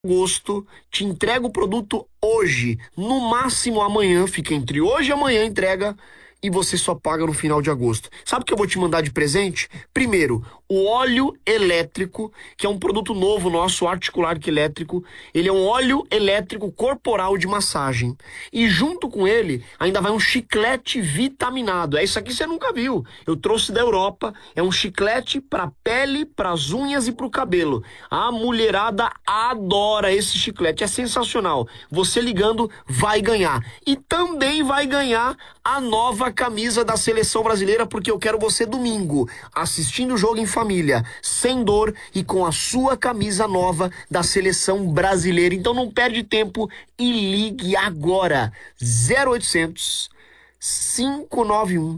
agosto, te entrega o produto hoje, no máximo amanhã, fica entre hoje e amanhã entrega, e você só paga no final de agosto. Sabe o que eu vou te mandar de presente? Primeiro, o óleo elétrico, que é um produto novo nosso, Articular Elétrico. Ele é um óleo elétrico corporal de massagem. E junto com ele, ainda vai um chiclete vitaminado. É isso aqui que você nunca viu. Eu trouxe da Europa. É um chiclete para pele, para as unhas e para o cabelo. A mulherada adora esse chiclete. É sensacional. Você ligando, vai ganhar. E também vai ganhar a nova camisa da Seleção Brasileira, porque eu quero você domingo, assistindo o jogo em família, sem dor e com a sua camisa nova da Seleção Brasileira. Então não perde tempo e ligue agora. 0800 591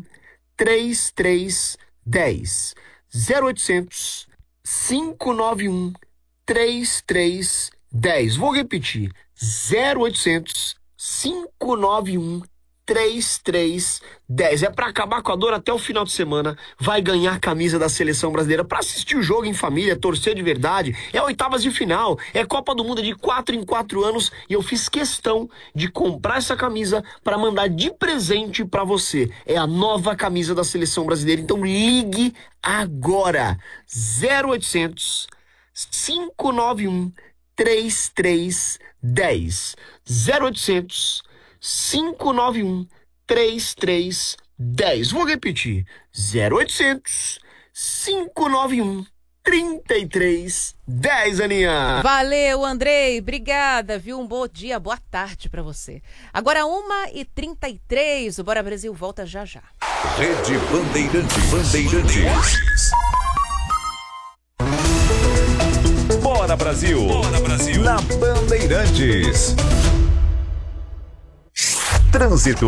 3310. 0800 591 3310. Vou repetir. 0800 591 3310. É pra acabar com a dor até o final de semana. Vai ganhar a camisa da Seleção Brasileira pra assistir o jogo em família, torcer de verdade. É oitavas de final, é Copa do Mundo de 4 em 4 anos, e eu fiz questão de comprar essa camisa pra mandar de presente pra você. É a nova camisa da Seleção Brasileira. Então ligue agora. 0800 591 3310. 0800 591 3310. Vou repetir. 0800 591 3310, Aninha. Valeu, Andrei. Obrigada, viu? Um bom dia, boa tarde pra você. Agora 1h33, o Bora Brasil volta já já. Rede Bandeirantes. Bora Brasil. Bora Brasil. Na Bandeirantes. Trânsito.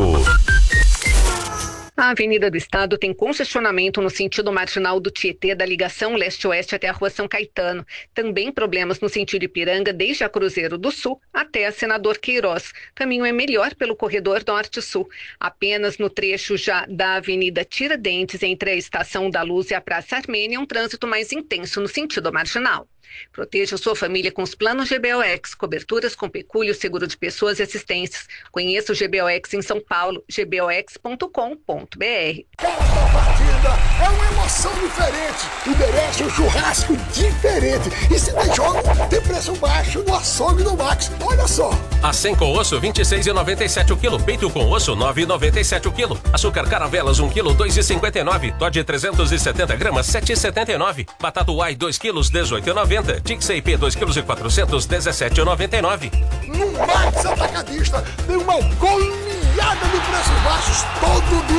A Avenida do Estado tem concessionamento no sentido marginal do Tietê, da ligação leste-oeste até a Rua São Caetano. Também problemas no sentido Ipiranga, desde a Cruzeiro do Sul até a Senador Queiroz. O caminho é melhor pelo corredor norte-sul. Apenas no trecho já da Avenida Tiradentes, entre a Estação da Luz e a Praça Armênia, um trânsito mais intenso no sentido marginal. Proteja sua família com os planos GBOX, coberturas com pecúlio, seguro de pessoas e assistências. Conheça o GBOX em São Paulo, gbox.com.br. Cada partida é uma emoção diferente e merece um churrasco diferente. E se tem jogo, tem preço baixo no açougue do Max. Olha só. Acém com osso, R$ 26,97 o quilo. Peito com osso, R$ 9,97 o quilo. Açúcar Caravelas, 1 quilo, R$ 2,59. Todd 370 gramas, R$ 7,79. Batata Uai, 2 quilos, R$ 18,90. Tixay P, 2 quilos e 400, R$ 17,99. No Max Atacadista,